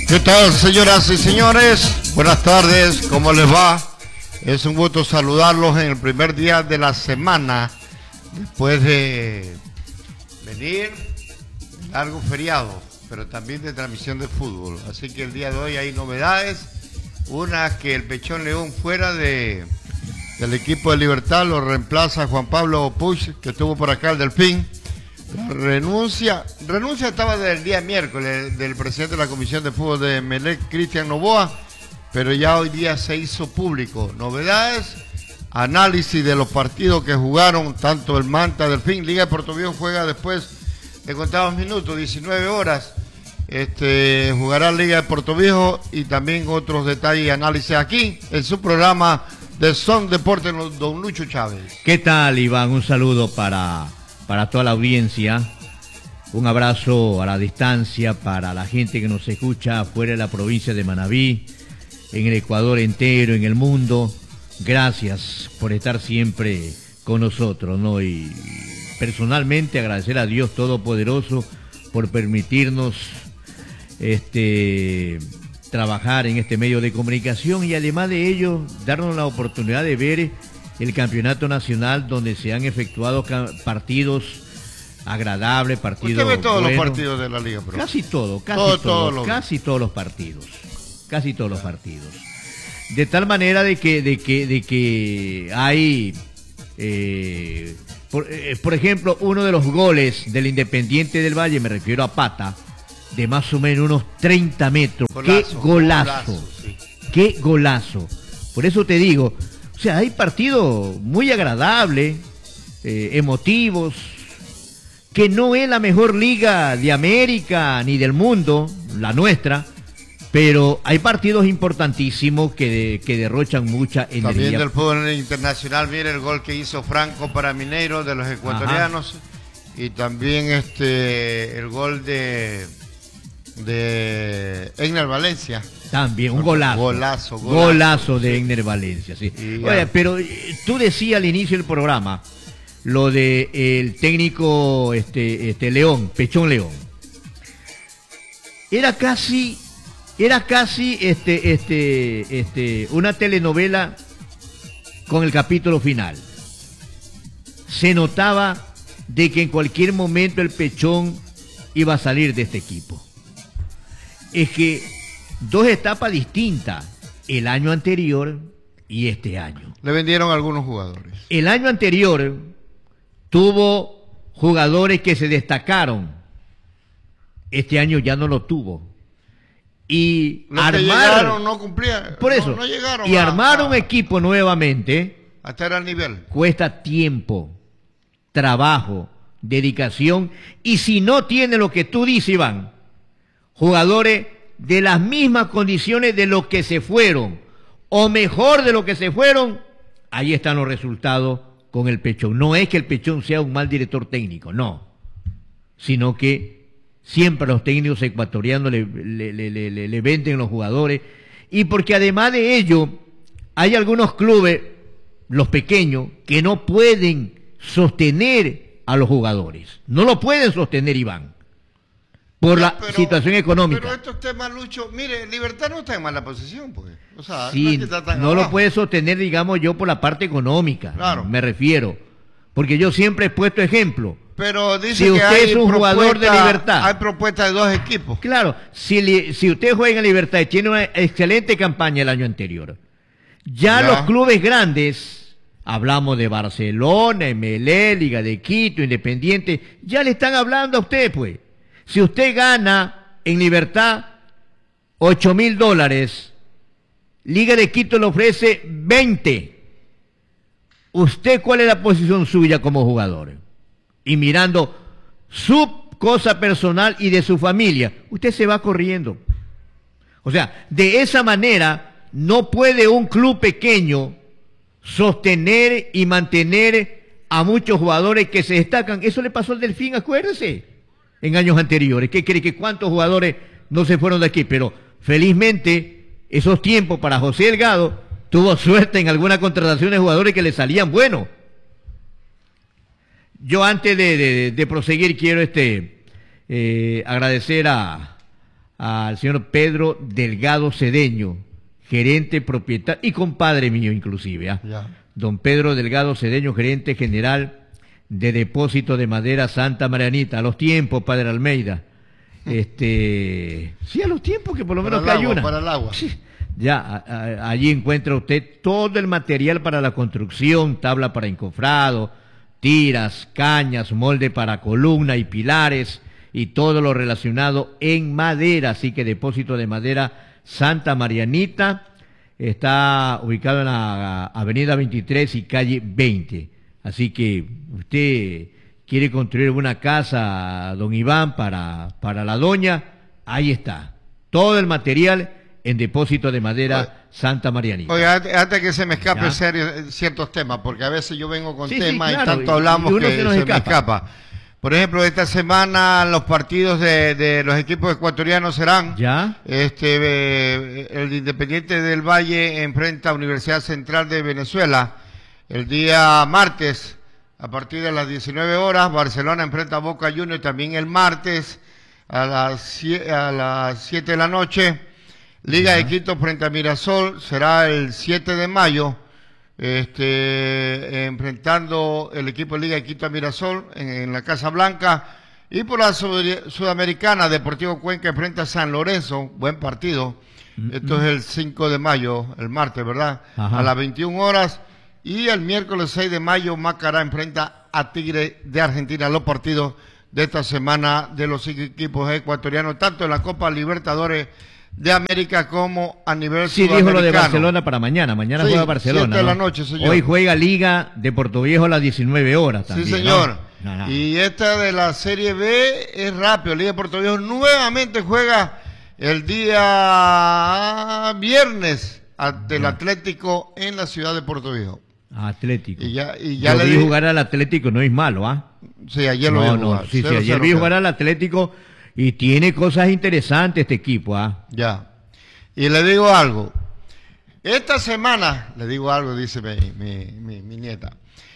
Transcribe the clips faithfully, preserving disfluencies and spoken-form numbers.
¿Qué tal, señoras y señores? Buenas tardes, ¿cómo les va? Es un gusto saludarlos en el primer día de la semana, después de venir de largo feriado, pero también de transmisión de fútbol. Así que el día de hoy hay novedades. Una, que el Pechón León fuera de, del equipo de Libertad lo reemplaza Juan Pablo Puig, que estuvo por acá el Delfín. Renuncia, renuncia estaba desde el día miércoles del presidente de la Comisión de Fútbol de Emelec, Cristian Novoa, pero ya hoy día se hizo público. Novedades, análisis de los partidos que jugaron, tanto el Manta, Delfín. Liga de Puerto Viejo juega después de contados minutos, diecinueve horas. Este, jugará Liga de Puerto Viejo y también otros detalles y análisis aquí en su programa de Son Deporte, don Lucho Chávez. ¿Qué tal, Iván? Un saludo para... para toda la audiencia, un abrazo a la distancia para la gente que nos escucha fuera de la provincia de Manabí, en el Ecuador entero, en el mundo. Gracias por estar siempre con nosotros, ¿no? Y personalmente agradecer a Dios Todopoderoso por permitirnos este trabajar en este medio de comunicación y además de ello darnos la oportunidad de ver el campeonato nacional, donde se han efectuado partidos agradables, partidos ¿Usted ve todos buenos. los partidos de la Liga Pro? Casi todo, casi todo, todos, todo lo... casi todos los partidos, casi todos los partidos. De tal manera de que, de que, de que hay, eh, por, eh, por ejemplo, uno de los goles del Independiente del Valle, me refiero a Pata, de más o menos unos treinta metros. Golazo, ¡Qué golazo! golazo sí. ¡Qué golazo! Por eso te digo, o sea, hay partidos muy agradables, eh, emotivos, que no es la mejor liga de América ni del mundo, la nuestra, pero hay partidos importantísimos que, de, que derrochan mucha energía. También del fútbol internacional, mire el gol que hizo Franco para Mineiro de los ecuatorianos. Ajá. Y también este el gol de de Egner Valencia. También, un golazo. Golazo, golazo. Golazo de sí. Egner Valencia, sí. Y, Oye, pero tú decías al inicio del programa lo de el técnico este, este León, Pechón León. Era casi, era casi este, este, este, una telenovela con el capítulo final. Se notaba de que en cualquier momento el Pechón iba a salir de este equipo. Es que dos etapas distintas, el año anterior y este año. Le vendieron a algunos jugadores. El año anterior tuvo jugadores que se destacaron. Este año ya no lo tuvo. Y Los armaron, que llegaron no cumplían. por eso, no, no llegaron y a, armaron a, equipo nuevamente. Hasta era el nivel. Cuesta tiempo, trabajo, dedicación. Y si no tiene lo que tú dices, Iván, jugadores de las mismas condiciones de los que se fueron, o mejor de lo que se fueron, ahí están los resultados con el Pechón. No es que el Pechón sea un mal director técnico, no, sino que siempre los técnicos ecuatorianos le, le, le, le, le venden los jugadores, y porque además de ello, hay algunos clubes, los pequeños, que no pueden sostener a los jugadores, no lo pueden sostener, Iván, por la pero, situación económica. Pero estos temas, Lucho, mire, Libertad no está en mala posición, pues. O sea, sí, no, es que está tan no abajo. Lo puede sostener, digamos yo, por la parte económica. Claro. Me refiero. Porque yo siempre he puesto ejemplo. Pero dice si que usted hay es un jugador de Libertad. Hay propuestas de dos equipos. Claro, si, li, si usted juega en Libertad y tiene una excelente campaña el año anterior, ya, ya. los clubes grandes, hablamos de Barcelona, M L E, Liga de Quito, Independiente, ya le están hablando a usted, pues. Si usted gana en Libertad ocho mil dólares, Liga de Quito le ofrece veinte. ¿Usted cuál es la posición suya como jugador? Y mirando su cosa personal y de su familia, usted se va corriendo. O sea, de esa manera no puede un club pequeño sostener y mantener a muchos jugadores que se destacan. Eso le pasó al Delfín, acuérdese. En años anteriores. ¿Qué cree que cuántos jugadores no se fueron de aquí? Pero felizmente esos tiempos para José Delgado tuvo suerte en alguna contratación de jugadores que le salían buenos. Yo antes de, de, de proseguir quiero este eh, agradecer a, al señor Pedro Delgado Cedeño, gerente propietario y compadre mío inclusive, ¿ah? Ya. Don Pedro Delgado Cedeño, gerente general de Depósito de Madera Santa Marianita. A los tiempos, padre Almeida. Este, sí, a los tiempos que por lo menos para que hay una. Para el agua. Sí. Ya, a, a, allí encuentra usted todo el material para la construcción, tabla para encofrado, tiras, cañas, molde para columna y pilares y todo lo relacionado en madera. Así que Depósito de Madera Santa Marianita está ubicado en la avenida veintitrés y calle veinte. Así que usted quiere construir una casa, don Iván, para, para la doña, ahí está. Todo el material en Depósito de Madera Oye, Santa Marianita. Oiga, antes, antes que se me escape serio, ciertos temas, porque a veces yo vengo con sí, temas sí, claro, y tanto hablamos y que se, se escapa. me escapa. Por ejemplo, esta semana los partidos de, de los equipos ecuatorianos serán, ¿ya? Este, eh, el Independiente del Valle enfrenta a Universidad Central de Venezuela el día martes a partir de las diecinueve horas. Barcelona enfrenta a Boca Juniors también el martes a las, a las siete de la noche. Liga de Quito frente a Mirasol será el siete de mayo. Este, enfrentando el equipo de Liga de Quito a Mirasol en, en la Casa Blanca. Y por la sud Sudamericana, Deportivo Cuenca enfrenta a San Lorenzo, buen partido. Mm-hmm. Esto es el cinco de mayo, el martes, ¿verdad? Ajá. A las veintiuna horas. Y el miércoles seis de mayo, Macará enfrenta a Tigre de Argentina. Los partidos de esta semana de los equipos ecuatorianos, tanto en la Copa Libertadores de América como a nivel sí, sudamericano. Sí, dijo lo de Barcelona para mañana. Mañana sí, juega Barcelona. siete de la noche, señor. Hoy juega Liga de Portoviejo a las diecinueve horas también. Sí, señor. ¿No? No, no. Y esta de la Serie B es rápido. Liga de Portoviejo nuevamente juega el día viernes ante el Atlético en la ciudad de Portoviejo. Atlético. Y ya, y ya Yo le vi di... jugar al Atlético, no es malo, ¿ah? ¿eh? Sí, ayer no, lo vi no, jugar. Sí, cero, sí, ayer cero, vi cero. jugar al Atlético y tiene cosas interesantes este equipo, ¿ah? Ya. Y le digo algo. Esta semana, le digo algo, dice mi, mi, mi, mi nieta.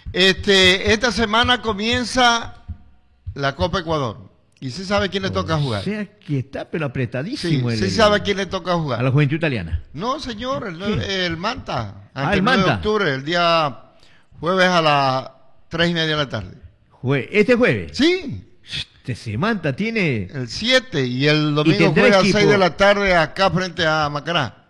Este, esta semana comienza la Copa Ecuador. ¿Y sí sabe quién le toca jugar? O sea, que está pero apretadísimo. Sí, el, sí el, sabe quién le toca jugar. A la Juventud Italiana. No, señor, el, el, el Manta. Ah, el Manta. de octubre, el día jueves a las tres y media de la tarde. Jue ¿Este jueves? Sí. Este se Manta tiene... El siete y el domingo juega a las seis de la tarde acá frente a Macará.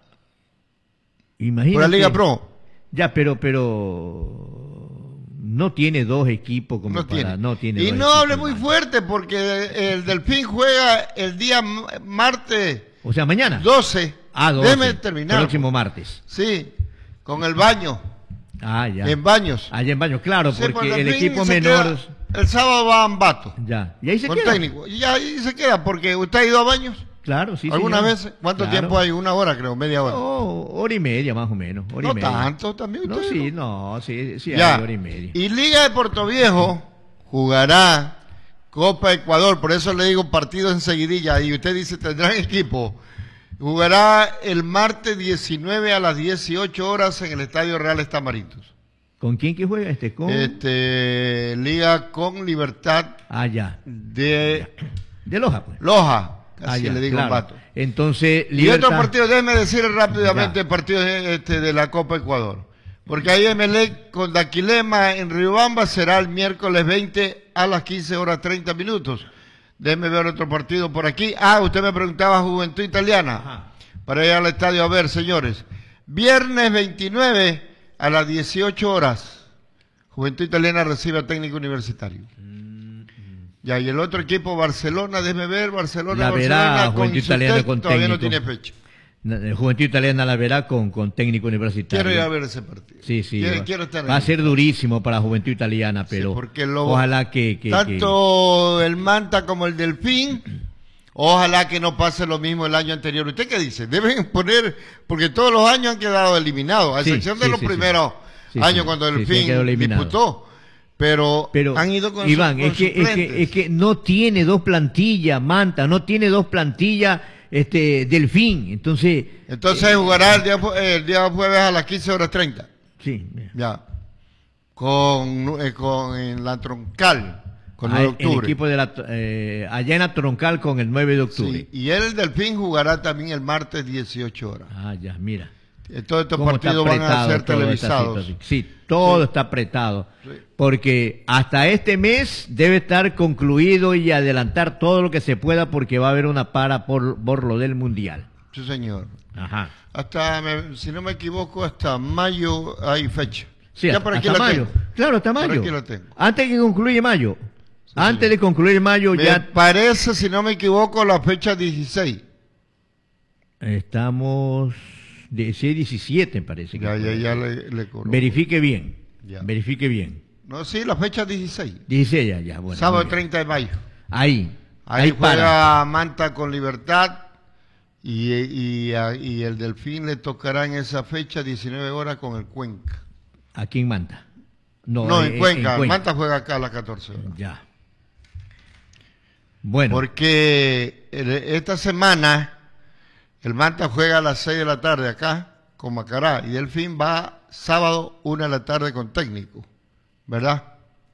Imagínate. Por la Liga Pro. Ya, pero, pero... No tiene dos equipos como no para... Tiene. No tiene. Y no hable muy fuerte porque el Delfín juega el día martes. O sea, mañana. doce. Ah, doce. Déjeme terminar. Próximo martes. Sí, con el Baño. Ah, ya. En Baños. Allá en Baños, claro, sí, porque el, el equipo menor... Queda, el sábado va a Ambato. Ya. Y ahí se con queda. Técnico. Y ahí se queda porque usted ha ido a Baños. Claro, sí, ¿Algunas señor. veces? ¿Cuánto claro. tiempo hay? Una hora, creo, media hora. No, hora y media más o menos. Hora no y media. tanto, también No, usted. sí, no, sí, sí ya. hay hora y media. Y Liga de Portoviejo jugará Copa Ecuador, por eso le digo partidos enseguidilla. Y usted dice, tendrán equipo. Jugará el martes diecinueve a las dieciocho horas en el Estadio Real Estamaritos. ¿Con quién que juega este? Con... Este, Liga con Libertad. Ah, ya. De... De Loja, pues. Loja. Así ah, ya, le digo claro. Vato. Entonces, Libertad... Y otro Libertad... partido, déjeme decir rápidamente el partido de, este, de la Copa Ecuador. Porque ahí Emelec con Daquilema en Riobamba será el miércoles veinte a las quince horas treinta minutos. Déjeme ver otro partido por aquí. Ah, usted me preguntaba Juventud Italiana. Ajá. Para ir al estadio a ver, señores. Viernes veintinueve a las dieciocho horas. Juventud Italiana recibe a Técnico Universitario. Ya, y el otro equipo, Barcelona, déjeme ver, Barcelona, la verá, Barcelona Juventud Italiana con todavía técnico. no tiene fecha. Juventud Italiana la verá con, con Técnico Universitario. Quiero ir a ver ese partido. Sí, sí. Quiero, va, quiero estar va ahí. a ser durísimo para Juventud Italiana, pero sí, porque lo, ojalá que, que... Tanto que... el Manta como el Delfín, ojalá que no pase lo mismo el año anterior. ¿Usted qué dice? Deben poner, porque todos los años han quedado eliminados, a excepción sí, de sí, los sí, primeros sí. años sí, cuando el sí, Delfín sí, disputó. Pero, pero han ido con Iván, su, con es, que, es, que, es que no tiene dos plantillas, Manta, no tiene dos plantillas este Delfín, entonces... Entonces eh, jugará el día, el día jueves a las quince horas treinta. Sí. Ya. Con, eh, con en la Troncal, Con nueve de octubre. El equipo de la, eh, allá en la Troncal con el nueve de octubre. Sí, y el Delfín jugará también el martes dieciocho horas. Ah, ya, mira. Todos estos partidos van a ser televisados. Sí, todo sí. está apretado. Sí. Porque hasta este mes debe estar concluido y adelantar todo lo que se pueda porque va a haber una para por, por lo del Mundial. Sí, señor. Ajá. Hasta, me, si no me equivoco, hasta mayo hay fecha. Sí, ya por aquí hasta mayo. Tengo. Claro, hasta mayo. Por aquí lo tengo. Antes que concluya mayo. Sí, Antes señor. de concluir mayo me ya... parece, si no me equivoco, la fecha dieciséis. Estamos... dieciséis, diecisiete parece. Que ya, ya, ya le, le Verifique bien. Ya. Verifique bien. No, sí, la fecha dieciséis. dieciséis ya, ya. Bueno, sábado treinta de mayo. Ahí. Ahí, ahí juega para. Manta con Libertad y, y, y, y el Delfín le tocará en esa fecha diecinueve horas con el Cuenca. ¿Aquí en Manta? No, no en, en, Cuenca. en Cuenca. Manta juega acá a las catorce horas. Ya. Bueno. Porque esta semana el Manta juega a las seis de la tarde acá con Macará y Delfín va sábado una de la tarde con Técnico, ¿verdad?